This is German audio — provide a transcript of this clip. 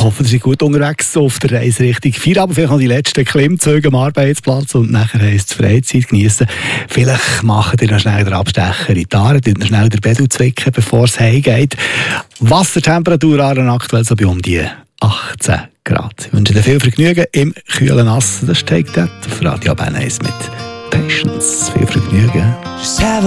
hoffe, ihr seid gut unterwegs auf der Reise Richtung Feierabend. Vielleicht noch die letzten Klimmzüge am Arbeitsplatz und nachher heisst es Freizeit genießen. Vielleicht macht ihr noch schnell den Abstecher in die Aare, noch schnell den Pedal zwicken, bevor es heimgeht. Wassertemperatur aktuell so bei um die 18 Grad. Ich wünsche dir viel Vergnügen im kühlen Nass. Das steigt dort auf Radio Bern 1 mit Patience. Viel Vergnügen.